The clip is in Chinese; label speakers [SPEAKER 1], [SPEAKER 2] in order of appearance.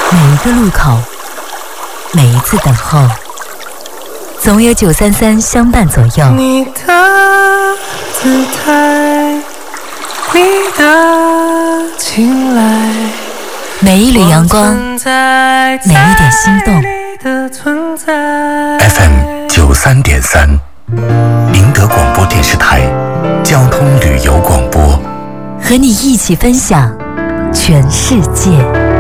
[SPEAKER 1] 每一个路口，每一次等候，总有933相伴左右。
[SPEAKER 2] 你的姿态，你的青睐，
[SPEAKER 1] 每一缕阳光，每一点心动。
[SPEAKER 3] FM 93.3，宁德广播电视台交通旅游广播，
[SPEAKER 1] 和你一起分享全世界。